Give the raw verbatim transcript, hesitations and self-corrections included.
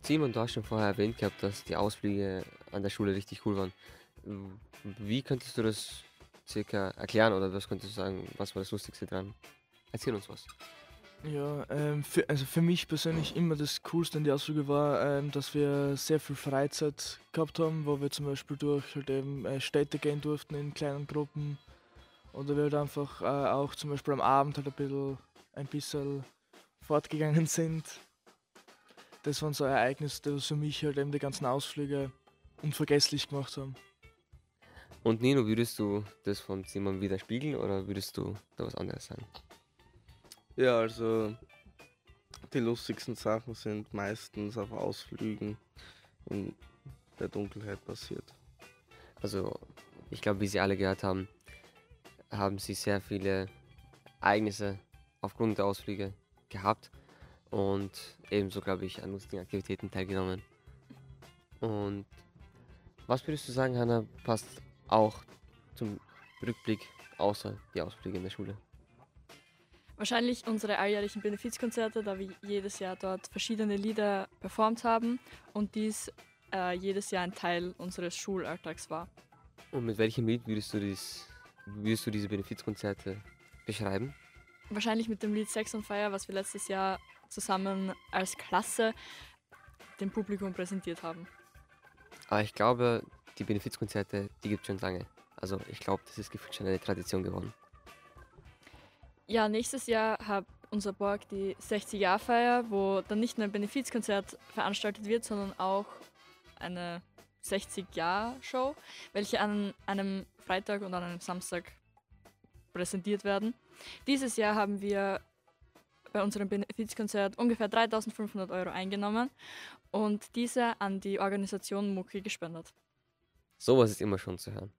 Simon, du hast schon vorher erwähnt gehabt, dass die Ausflüge an der Schule richtig cool waren. Ähm, Wie könntest du das circa erklären oder was könntest du sagen, was war das Lustigste dran? Erzähl uns was. Ja, ähm, für, also für mich persönlich immer das Coolste an die Ausflüge war, ähm, dass wir sehr viel Freizeit gehabt haben, wo wir zum Beispiel durch halt eben äh, Städte gehen durften in kleinen Gruppen oder wir halt einfach äh, auch zum Beispiel am Abend halt ein bisschen, ein bisschen fortgegangen sind. Das waren so Ereignisse, die für mich halt eben die ganzen Ausflüge unvergesslich gemacht haben. Und Nino, würdest du das von Simon widerspiegeln oder würdest du da was anderes sagen? Ja, also die lustigsten Sachen sind meistens auf Ausflügen in der Dunkelheit passiert. Also, ich glaube, wie Sie alle gehört haben, haben Sie sehr viele Ereignisse aufgrund der Ausflüge gehabt und ebenso, glaube ich, an lustigen Aktivitäten teilgenommen. Und was würdest du sagen, Hanna, passt auch zum Rückblick außer die Ausflüge in der Schule? Wahrscheinlich unsere alljährlichen Benefizkonzerte, da wir jedes Jahr dort verschiedene Lieder performt haben und dies äh, jedes Jahr ein Teil unseres Schulalltags war. Und mit welchem Lied würdest du, dies, würdest du diese Benefizkonzerte beschreiben? Wahrscheinlich mit dem Lied Sex on Fire, was wir letztes Jahr zusammen als Klasse dem Publikum präsentiert haben. Aber ich glaube, die Benefizkonzerte, die gibt es schon lange. Also ich glaube, das ist gefühlt schon eine Tradition geworden. Ja, nächstes Jahr hat unser Borg die sechzig-Jahr-Feier, wo dann nicht nur ein Benefizkonzert veranstaltet wird, sondern auch eine sechzig-Jahr-Show, welche an einem Freitag und an einem Samstag präsentiert werden. Dieses Jahr haben wir bei unserem Benefizkonzert ungefähr dreitausendfünfhundert Euro eingenommen und diese an die Organisation Mucki gespendet. Sowas ist immer schon zu hören.